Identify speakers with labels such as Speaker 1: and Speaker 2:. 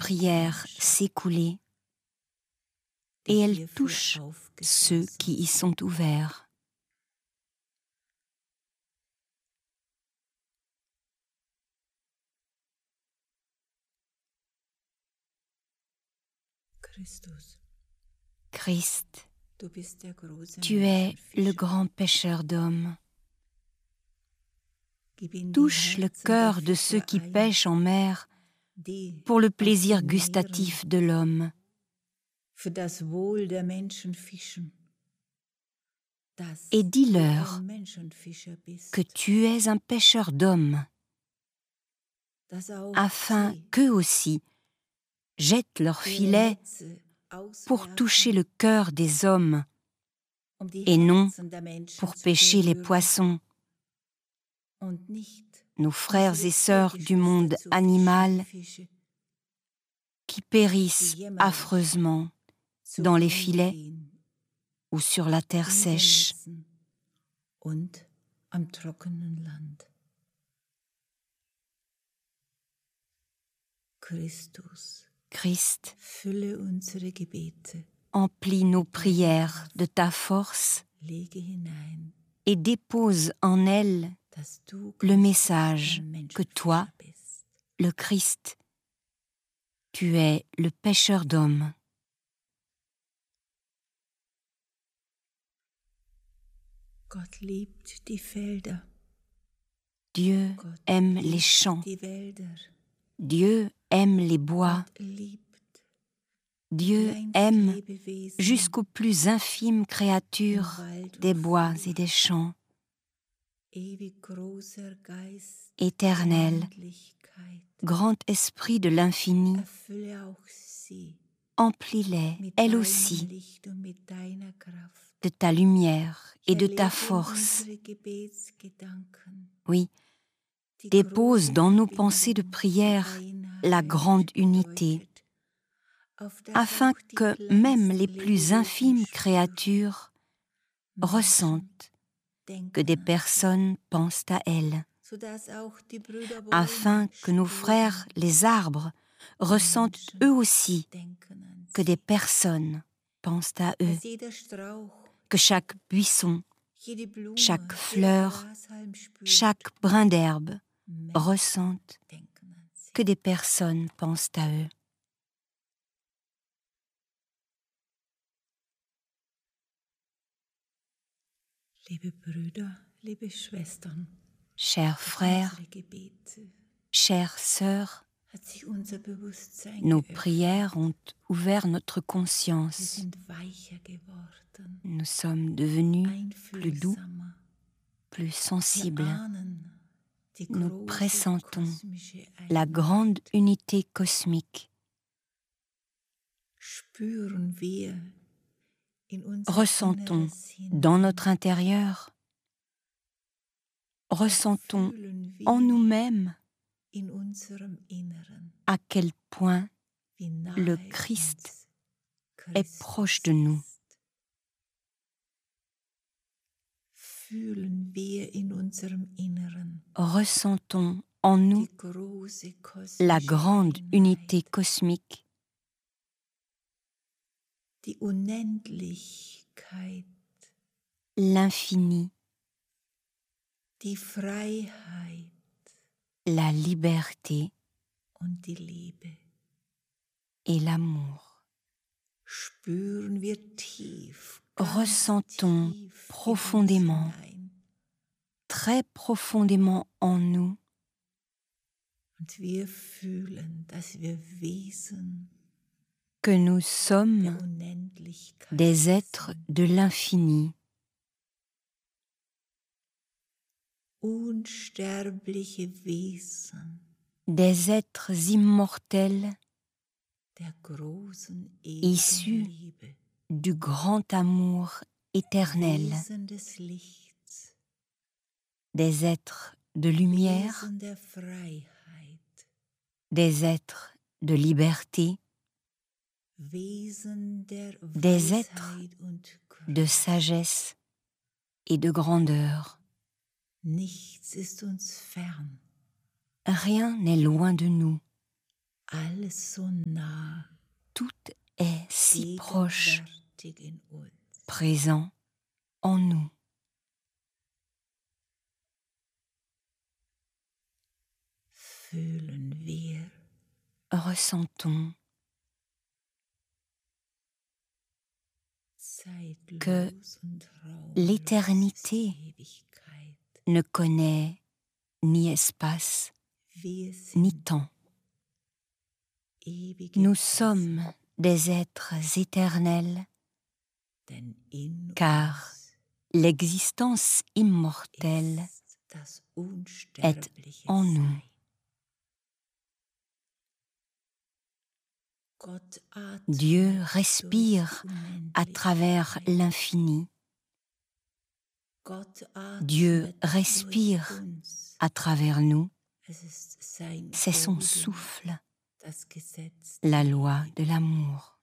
Speaker 1: prière s'écouler et elle touche ceux qui y sont ouverts. Christ, tu es le grand pêcheur d'hommes. Touche le cœur de ceux qui pêchent en mer pour le plaisir gustatif de l'homme. Et dis-leur que tu es un pêcheur d'hommes, afin qu'eux aussi jettent leurs filets pour toucher le cœur des hommes et non pour pêcher les poissons. Nos frères et sœurs du monde animal qui périssent affreusement dans les filets ou sur la terre sèche. Christ, emplis nos prières de ta force et dépose en elles le message que toi, le Christ, tu es le pêcheur d'hommes. Dieu aime les champs. Dieu aime les bois. Dieu aime jusqu'aux plus infimes créatures des bois et des champs. Éternel, grand esprit de l'infini, emplis-les, elles aussi, de ta lumière et de ta force. Oui, dépose dans nos pensées de prière la grande unité, afin que même les plus infimes créatures ressentent que des personnes pensent à elles, afin que nos frères les arbres ressentent eux aussi que des personnes pensent à eux, que chaque buisson, chaque fleur, chaque brin d'herbe ressentent que des personnes pensent à eux. Chers frères, chères sœurs, nos prières ont ouvert notre conscience. Nous sommes devenus plus doux, plus sensibles. Nous pressentons la grande unité cosmique. Ressentons dans notre intérieur, ressentons en nous-mêmes à quel point le Christ est proche de nous. Ressentons en nous la grande unité cosmique, l'infini, la liberté et l'amour. Ressentons profondément, très profondément en nous, que nous sommes des êtres de l'infini, des êtres immortels issus du grand amour éternel, des êtres de lumière, des êtres de liberté, des êtres de sagesse et de grandeur. Rien n'est loin de nous. Tout est si proche, présent en nous. Ressentons que l'éternité ne connaît ni espace, ni temps. Nous sommes des êtres éternels, car l'existence immortelle est en nous. Dieu respire à travers l'infini. Dieu respire à travers nous. C'est son souffle, la loi de l'amour.